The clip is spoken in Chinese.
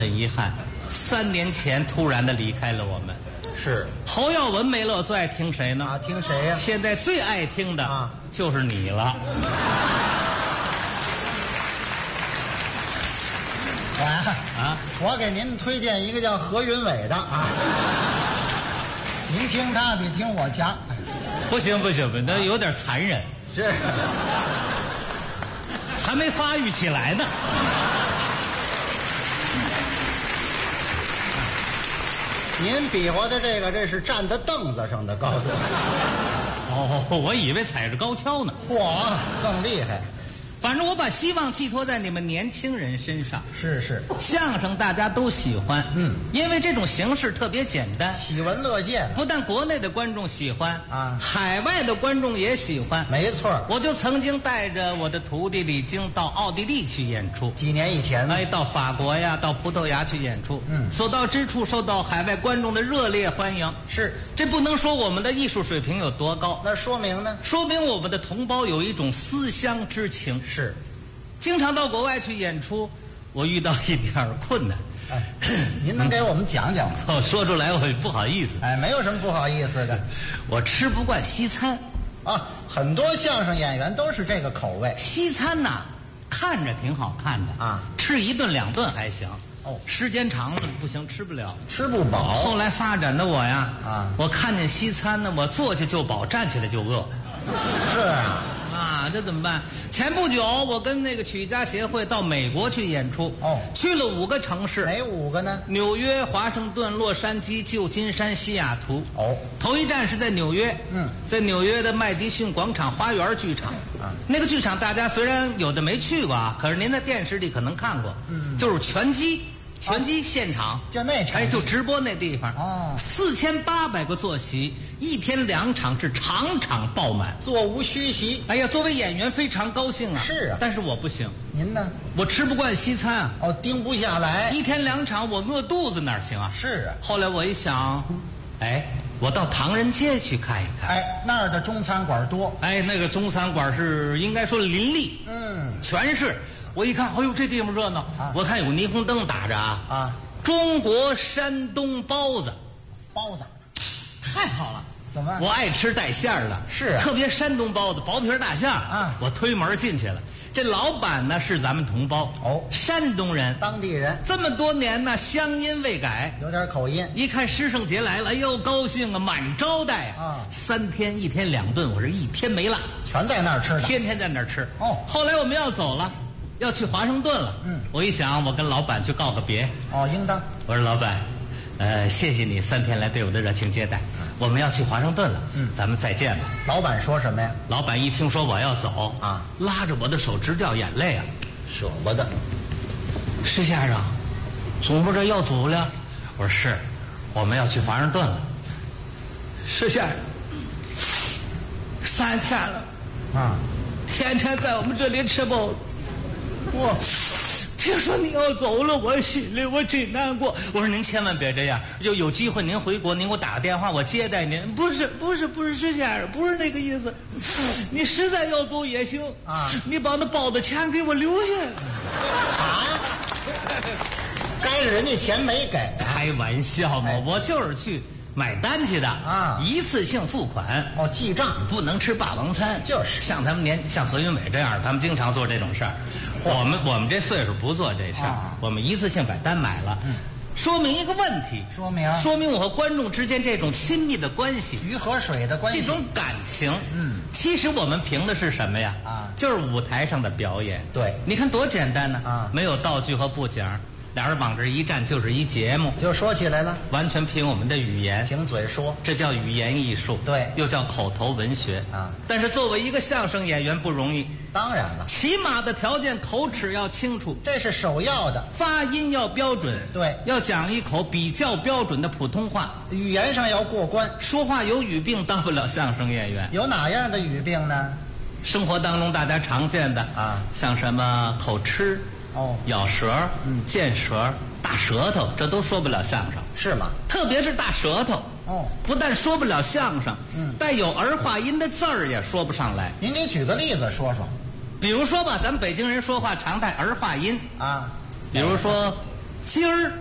很遗憾，3年前突然的离开了我们。 是侯耀文没了，我最爱听谁呢？ 啊，听谁呀？ 现在最爱听的啊就是你了。 我给您推荐一个叫何云伟的啊，您听他比听我强。 不行，那有点残忍， 是， 还没发育起来呢。 您比划的这是站在凳子上的高度。 哦，我以为踩着高跷呢。 嚯，更厉害。 反正我把希望寄托在你们年轻人身上。 是， 相声大家都喜欢，因为这种形式特别简单， 喜闻乐见。 不但国内的观众喜欢啊， 海外的观众也喜欢。 没错， 我就曾经带着我的徒弟李菁到奥地利去演出， 几年以前呢？ 到法国呀，到葡萄牙去演出，所到之处受到海外观众的热烈欢迎。 是， 这不能说我们的艺术水平有多高， 那说明呢？ 说明我们的同胞有一种思乡之情。 是， 经常到国外去演出，我遇到一点困难。 您能给我们讲讲吗？ 说出来我也不好意思。 没有什么不好意思的。 我吃不惯西餐啊，很多相声演员都是这个口味。 西餐呐，看着挺好看的啊， 吃1顿2顿还行。时间长了不行，吃不了， 吃不饱。 后来发展的我呀， 我看见西餐呢，我坐下就饱，站起来就饿。 是啊。 这怎么办？前不久我跟那个曲艺家协会到美国去演出，去了5个城市。 哪5个呢？ 纽约、华盛顿、洛杉矶、旧金山、西雅图。头一站是在纽约，在纽约的麦迪逊广场花园剧场。那个剧场大家虽然有的没去过啊，可是您在电视里可能看过，就是拳击现场， 就那场， 就直播那地方，4800个坐席，1天2场是场场爆满， 座无虚席。 哎呀，作为演员非常高兴啊。 是啊， 但是我不行。 您呢？ 我吃不惯西餐啊。 盯不下来。 1天2场，我饿肚子哪行啊？ 是啊。 后来我一想，我到唐人街去看一看。 那儿的中餐馆多。 那个中餐馆是应该说林立，全是。我一看，哎呦，这地方热闹！我看有霓虹灯打着中国山东包子，太好了！ 怎么？ 我爱吃带馅儿的， 是特别山东包子，薄皮大馅儿我推门进去了，这老板呢是咱们同胞山东人， 当地人， 这么多年呢乡音未改， 有点口音。 一看师圣节来了，哎呦高兴啊，满招待3天1天2顿，我是1天没落， 全在那儿吃， 天天在那儿吃。后来我们要走了。要去华盛顿了，我一想，我跟老板去告个别。 应当。 我说老板，谢谢你3天来对我的热情接待，我们要去华盛顿了，咱们再见吧。 老板说什么呀？ 老板一听说我要走拉着我的手直掉眼泪啊， 舍不得。 施先生，总部这要走了？我说是，我们要去华盛顿了。施先生，3天了，天天在我们这里吃包子。听说你要走了，我心里我真难过。我说您千万别这样，有机会您回国，您给我打个电话，我接待您。不是，施先生，不是那个意思。你实在要走也行你把那包子钱给我留下。 该是人家钱没给。 开玩笑嘛，我就是去买单去的一次性付款记账， 不能吃霸王餐。就是像像何云伟这样，他们经常做这种事儿。我们这岁数不做这事儿，我们一次性把单买了，说明一个问题，说明我和观众之间这种亲密的关系， 鱼和水的关系， 这种感情。其实我们凭的是什么呀？就是舞台上的表演。对，你看多简单呢没有道具和布景。俩人往这一站就是一节目， 就说起来了， 完全凭我们的语言， 凭嘴说， 这叫语言艺术，对，又叫口头文学但是作为一个相声演员不容易，当然了，起码的条件口齿要清楚，这是首要的，发音要标准，对，要讲一口比较标准的普通话，语言上要过关，说话有语病当不了相声演员。有哪样的语病呢？生活当中大家常见的像什么口吃。咬舌，见舌，大舌头，这都说不了相声，是吗？特别是大舌头，不但说不了相声，带有儿化音的字儿也说不上来。您给举个例子说说。比如说吧，咱们北京人说话常带儿化音比如说今儿